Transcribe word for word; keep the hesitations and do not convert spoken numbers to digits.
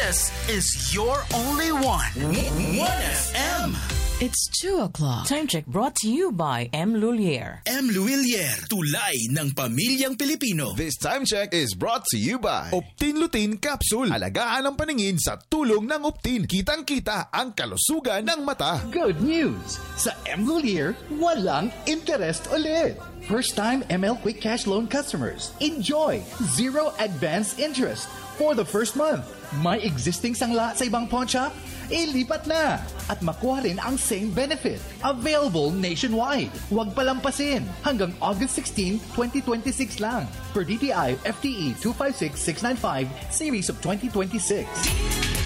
This is your only one. one F M. It's two o'clock. Time check brought to you by M. Lulier. M. Luilier, tulay ng pamilyang Pilipino. This time check is brought to you by Optin Lutein Capsule. Alagaan ang paningin sa tulong ng Optin. Kitang-kita ang kalusugan ng mata. Good news! Sa M. Lulier, walang interest ulit. First-time M L Quick Cash Loan customers, enjoy zero advance interest for the first month. May existing sangla sa ibang pawn shop? Ilipat na! At makuha rin ang same benefit. Available nationwide. Huwag palampasin. Hanggang August sixteenth, twenty twenty-six lang. Per D T I F T E two five six six nine five Series of twenty twenty-six.